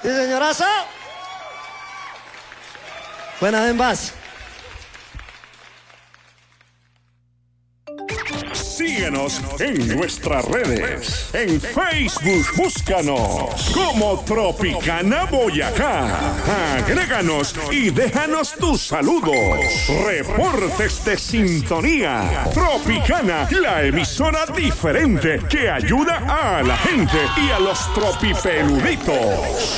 señorazo. Buenas en paz. Síguenos en nuestras redes. En Facebook, búscanos como Tropicana Boyacá. Agréganos y déjanos tus saludos. Reportes de sintonía. Tropicana, la emisora diferente que ayuda a la gente y a los tropipeluditos.